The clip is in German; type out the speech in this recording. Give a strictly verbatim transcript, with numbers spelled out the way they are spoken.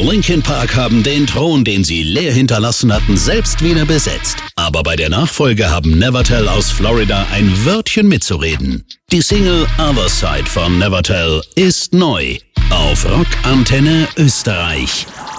Linkin Park haben den Thron, den sie leer hinterlassen hatten, selbst wieder besetzt. Aber bei der Nachfolge haben Nevertell aus Florida ein Wörtchen mitzureden. Die Single Other Side von Nevertell ist neu auf Rock Antenne Österreich.